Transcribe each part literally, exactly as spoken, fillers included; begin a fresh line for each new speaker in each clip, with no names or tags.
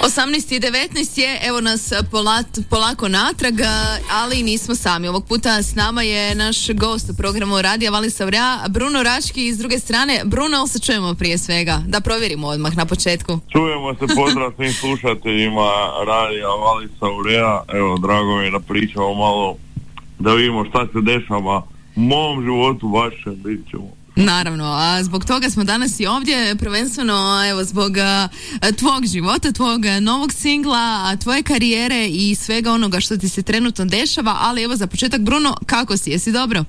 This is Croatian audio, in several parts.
osamnaest i devetnaest je, evo nas polat, polako natrag, ali nismo sami. Ovog puta s nama je naš gost u programu Radija Vali Savrea, Bruno Rački. S druge strane, Bruno, ali se čujemo prije svega? Da provjerimo odmah na početku.
Čujemo se, pozdrav svim slušateljima Radija Vali Savrea. Evo, drago mi je da pričamo malo, da vidimo šta se dešava u mom životu, vašem, bit ćemo.
Naravno, a zbog toga smo danas i ovdje, prvenstveno evo zbog a, tvog života, tvog novog singla, a, tvoje karijere i svega onoga što ti se trenutno dešava, ali evo za početak, Bruno, kako si, jesi dobro?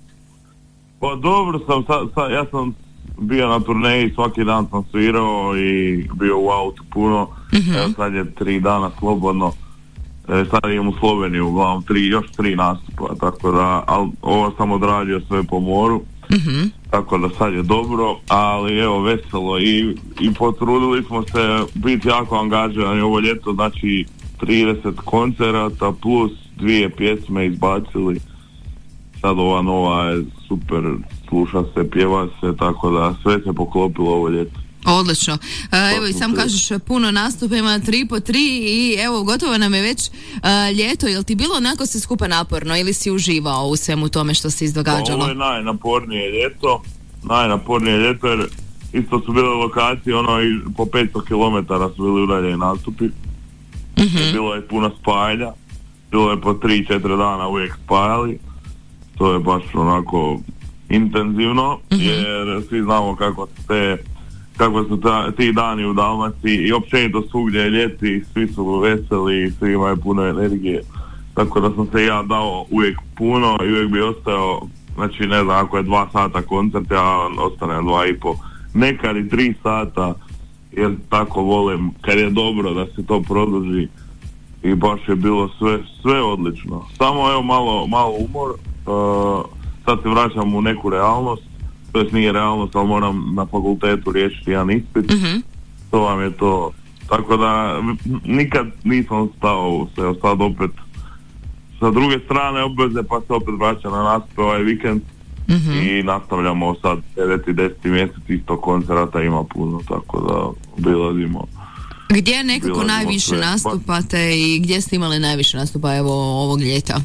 Pa dobro sam, sa, sa, ja sam bio na turneji, svaki dan sam svirao i bio u autu puno, uh-huh. Evo sad je tri dana slobodno, e, sad idem u Sloveniju, uglavnom tri, još tri nastupa, tako da, ali ovo sam odradio sve po moru. Uh-huh. Tako da sad je dobro, ali evo veselo i, i potrudili smo se biti jako angažirani ovo ljeto, znači trideset koncerata plus dvije pjesme izbacili. Sad ova nova je super, sluša se, pjeva se, tako da sve se poklopilo ovo ljeto.
Odlično. Uh, evo i sam kažeš puno nastupa, ima tri po tri i evo gotovo nam je već uh, ljeto. Jel ti bilo onako sve skupa naporno ili si uživao u svemu tome što se izdogađalo?
Ovo je najnapornije ljeto, najnapornije ljeto jer isto su bile lokacije, ono i po petsto kilometara su bili udaljeni nastupi. Uh-huh. Bilo je puno spajanja, bilo je po tri četiri dana uvijek spajali. To je baš onako intenzivno, uh-huh. jer svi znamo kako se te kako su ta, ti dani u Dalmaciji i općenito svugdje je ljeti, svi su veseli, svi imaju puno energije, tako da sam se ja dao uvijek puno i uvijek bi ostao, znači ne znam, ako je dva sata koncert, ja ostanem dva i po, nekad i tri sata, jer tako volim, kad je dobro da se to produži i baš je bilo sve, sve odlično. Samo evo malo, malo umor, uh, sad se vraćam u neku realnost, to jest nije realnost, ali moram na fakultetu riješiti jedan ispit, uh-huh. to vam je to, tako da nikad nisam stao se, sad opet sa druge strane obveze, pa se opet vraća na nastup ovaj vikend, uh-huh. i nastavljamo sad deveti i deseti mjesec, isto koncerata ima puno, tako da bilazimo.
Gdje nekako najviše sve nastupate i gdje ste imali najviše nastupa evo ovog ljeta?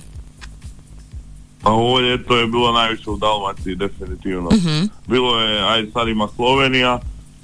A ovo ljeto je bilo najviše u Dalmaciji, definitivno. Uh-huh. Bilo je, ajde sad ima Slovenija,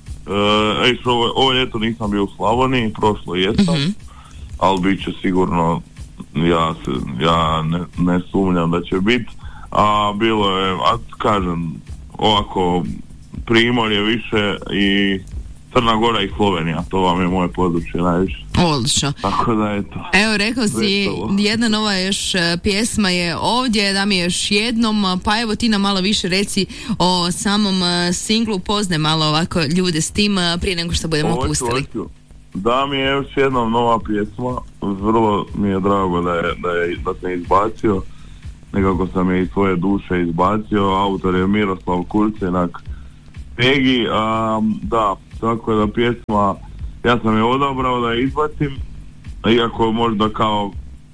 e, ovo, ovo ljeto nisam bio u Slavoniji, prošlo jesam, uh-huh. ali bit će sigurno, ja, se, ja ne, ne sumnjam da će biti, a bilo je, a kažem, ovako Primorje više i Crna Gora i Slovenija, to vam je moje područje najviše.
Odlično.
Tako da je to.
Evo, rekao si, jedna nova još pjesma je ovdje, da mi još jednom, pa evo ti nam malo više reci o samom singlu, poznaj malo ovako ljude s tim prije nego što budemo
Oću,
pustili.
oću. Da mi je još jednom nova pjesma, vrlo mi je drago da, je, da, je, da sam izbacio, nekako sam je iz svoje duše izbacio, autor je Miroslav Kurcenak Pegi, um, da, tako da pjesma, ja sam je odabrao da je izbacim, iako možda kao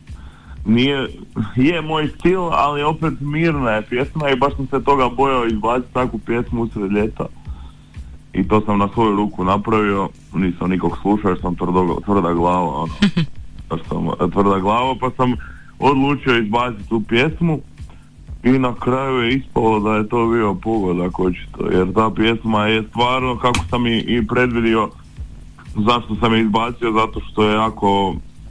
nije, je moj stil, ali opet mirna je pjesma i baš sam se toga bojao izbaciti takvu pjesmu usred ljeta. I to sam na svoju ruku napravio, nisam nikog slušao jer sam tvrdo, tvrda glava, ono, pa sam tvrda glava, pa sam odlučio izbaciti tu pjesmu i na kraju je ispalo da je to bio pogodak očito, jer ta pjesma je stvarno, kako sam i, i predvidio, zašto sam je izbacio, zato što je jako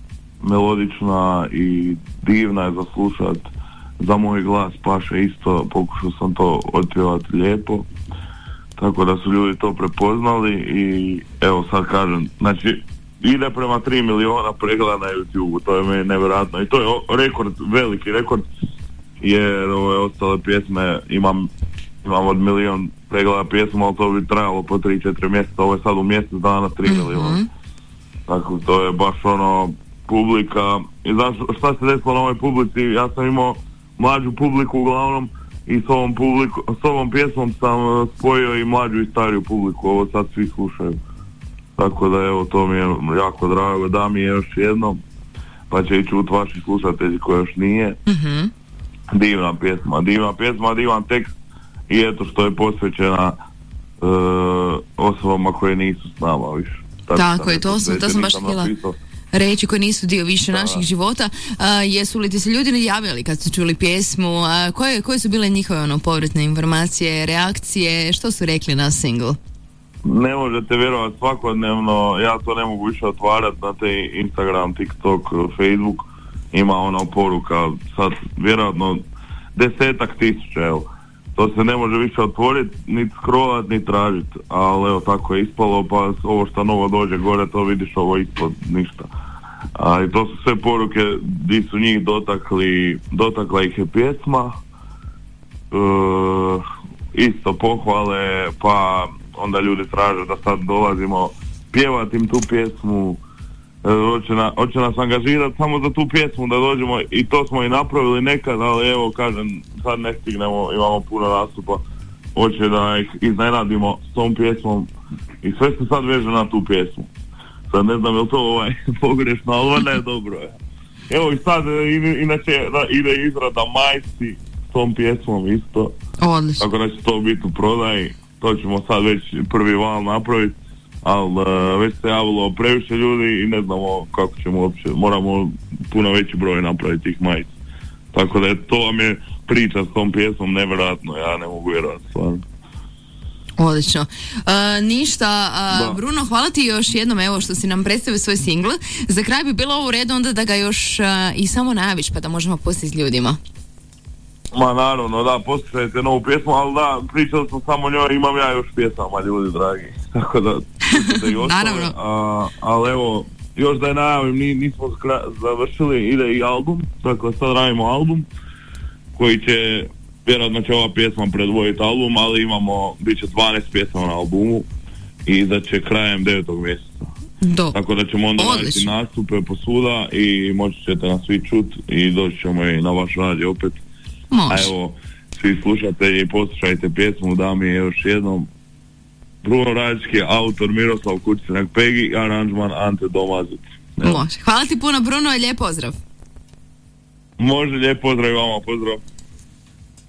melodična i divna je za slušat, za moj glas paše isto, pokušao sam to otpjevati lijepo, tako da su ljudi to prepoznali i evo sad kažem, znači ide prema tri miliona pregleda na YouTube, to je meni nevjerojatno i to je rekord, veliki rekord, jer ove ostale pjesme imam, imam od milion pregleda pjesma, ali to bi trajalo po tri četiri mjeseca, ovo je sad u mjesec dana tri mm-hmm. miliona. Tako to je baš ono publika, i znaš šta se desilo na ovoj publici, ja sam imao mlađu publiku uglavnom i s ovom, publiku, s ovom pjesmom sam spojio i mlađu i stariju publiku, ovo sad svi slušaju. Tako da evo, to mi je jako drago, da mi je još jednom, pa će i čut vaši slušatelji koji još nije. Mm-hmm. Divna pjesma, divna pjesma, divan tekst i eto što je posvećena uh, osobama koje nisu s nama više. Tako,
Tako je, to, sam, to sam baš htjela reći, koji nisu dio više da. naših života. A, jesu li ti se ljudi javljali kad su čuli pjesmu? A, koje, koje su bile njihove ono, povratne informacije, reakcije? Što su rekli na single?
Ne možete vjerovati, svakodnevno, ja to ne mogu više otvarati na te Instagram, TikTok, Facebook, ima ono poruka, sad vjerojatno desetak tisuća, evo. To se ne može više otvoriti, niti scrollat, niti tražiti, ali evo tako je ispalo, pa ovo što novo dođe gore, to vidiš, ovo ispod ništa. A, i to su sve poruke gdje su njih dotakli, dotakla ih je pjesma, e, isto pohvale, pa onda ljudi traže da sad dolazimo pjevati im tu pjesmu, e, hoće, na, hoće nas angažirati samo za tu pjesmu da dođemo, i to smo i napravili nekad, ali evo kažem, sad ne stignemo, imamo puno nastupa, hoće da ih iznenadimo s tom pjesmom i sve se sad veže na tu pjesmu. Sad ne znam je li to ovaj pogrešno, ali valjda je dobro. Je. Evo i sad inače ide izrada majci s tom pjesmom isto.
Odlično.
Tako da će to biti u prodaji, to ćemo sad već prvi val napraviti, ali uh, već se javilo previše ljudi i ne znamo kako ćemo uopće, moramo puno veći broj napraviti tih majica. Tako da je, to vam je priča s tom pjesmom nevjerojatno, ja ne mogu vjerovati stvarno.
Odlično. Uh, ništa, uh, Bruno, hvala ti još jednom evo što si nam predstavio svoj singl. Za kraj bi bilo ovo u redu onda da ga još uh, i samo najaviš pa da možemo pustiti ljudima.
Ma naravno, da, poslušajte novu pjesmu, ali da, pričali smo samo o njoj, imam ja još pjesama, ljudi dragi. Tako da, da i ostale.
Naravno.
A, ali evo, još da je najavim, nismo skra- završili, ide i album, tako sad radimo album koji će, vjerojatno će ova pjesma predvojiti album, ali imamo, bit će dvanaest pjesama na albumu i da će krajem devetog mjeseca.
Do.
Tako da ćemo onda raditi nastupe posvuda i moći ćete nas svi čut i doći ćemo i na vaš radio opet.
Može.
A evo, svi slušatelji i poslušajte pjesmu, da mi je još jednom. Bruno Rački, autor Miroslav Kućinak Pegi, aranžman Ante Domazić.
Može. Hvala ti puno Bruno i lijep pozdrav.
Može, lijep pozdrav i vama, pozdrav.